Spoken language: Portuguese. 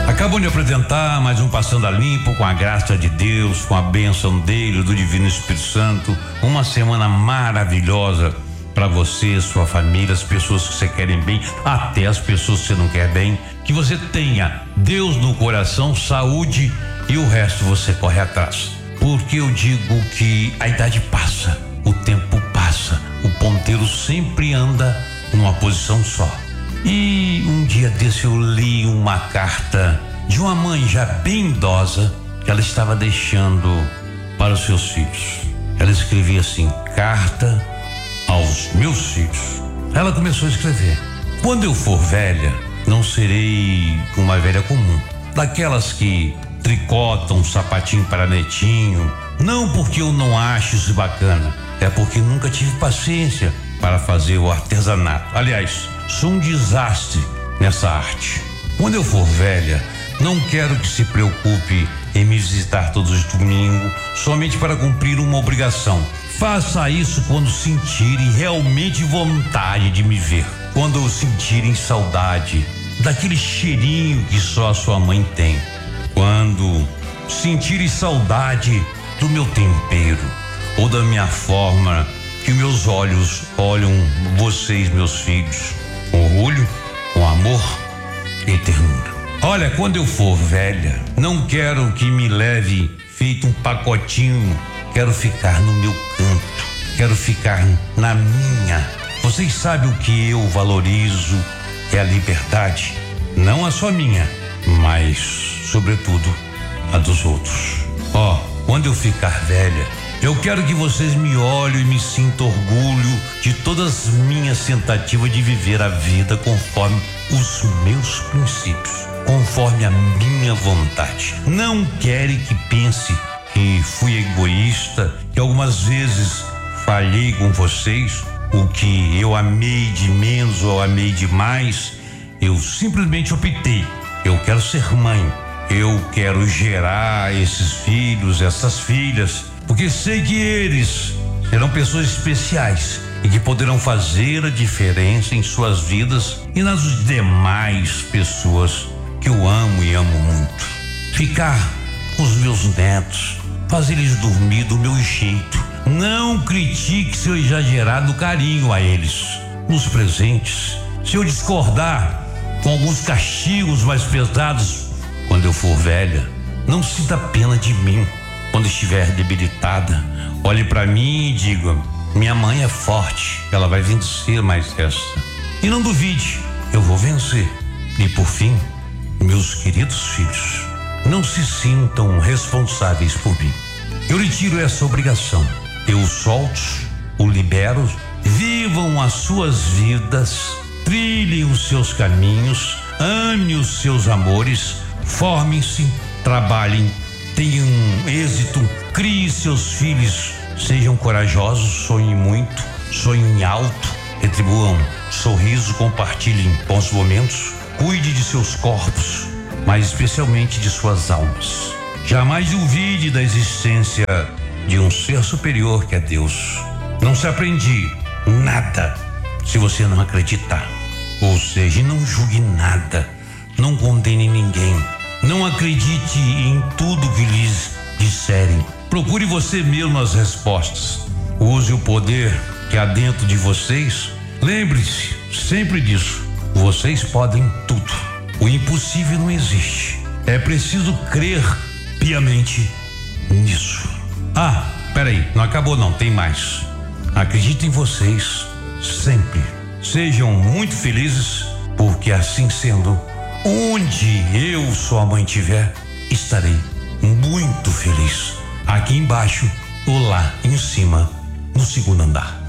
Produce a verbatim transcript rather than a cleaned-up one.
Acabam de apresentar mais um Passando a Limpo, com a graça de Deus, com a bênção dele, do Divino Espírito Santo. Uma semana maravilhosa para você, sua família, as pessoas que você querem bem, até as pessoas que você não quer bem. Que você tenha Deus no coração, saúde, e o resto você corre atrás. Porque eu digo que a idade passa, o tempo passa, o ponteiro sempre anda numa posição só. E um dia desse eu li uma carta de uma mãe já bem idosa que ela estava deixando para os seus filhos. Ela escrevia assim: carta aos meus filhos. Ela começou a escrever: quando eu for velha, não serei uma velha comum, daquelas que tricotam um sapatinho para netinho. Não porque eu não acho isso bacana, é porque nunca tive paciência para fazer o artesanato. Aliás, sou um desastre nessa arte. Quando eu for velha, não quero que se preocupe em me visitar todos os domingos somente para cumprir uma obrigação. Faça isso quando sentirem realmente vontade de me ver, quando sentirem saudade daquele cheirinho que só a sua mãe tem, quando sentirem saudade do meu tempero ou da minha forma que meus olhos olham vocês, meus filhos, com orgulho, com amor e ternura. Olha, quando eu for velha, não quero que me leve feito um pacotinho. Quero ficar no meu canto, quero ficar na minha. Vocês sabem o que eu valorizo? É a liberdade, não a só minha, mas sobretudo a dos outros. Ó, oh, quando eu ficar velha, eu quero que vocês me olhem e me sintam orgulho de todas as minhas tentativas de viver a vida conforme os meus princípios, conforme a minha vontade. Não querem que pense que fui egoísta, que algumas vezes falhei com vocês, o que eu amei de menos ou amei demais. Eu simplesmente optei. Eu quero ser mãe, eu quero gerar esses filhos, essas filhas, porque sei que eles serão pessoas especiais e que poderão fazer a diferença em suas vidas e nas demais pessoas que eu amo e amo muito. Ficar com os meus netos, fazer eles dormir do meu jeito. Não critique se eu exagerar no carinho a eles, nos presentes. Se eu discordar com alguns castigos mais pesados, quando eu for velha, não sinta pena de mim. Quando estiver debilitada, olhe para mim e diga: minha mãe é forte, ela vai vencer mais essa. E não duvide, eu vou vencer. E por fim, meus queridos filhos, não se sintam responsáveis por mim. Eu lhe tiro essa obrigação. Eu o solto, o libero. Vivam as suas vidas, trilhem os seus caminhos, amem os seus amores, formem-se, trabalhem, tenham êxito, criem seus filhos, sejam corajosos, sonhem muito, sonhem alto, retribuam sorriso, compartilhem bons momentos, cuide de seus corpos, mas especialmente de suas almas. Jamais duvide da existência de um ser superior que é Deus. Não se aprende nada se você não acreditar. Ou seja, não julgue nada, não condene ninguém, não acredite em tudo que lhes disserem. Procure você mesmo as respostas. Use o poder que há dentro de vocês. Lembre-se sempre disso. Vocês podem tudo. O impossível não existe. É preciso crer piamente nisso. Ah, peraí, não acabou não, tem mais. Acredite em vocês sempre. Sejam muito felizes, porque assim sendo, onde eu, sua mãe, estiver, estarei muito feliz. Aqui embaixo ou lá em cima, no segundo andar.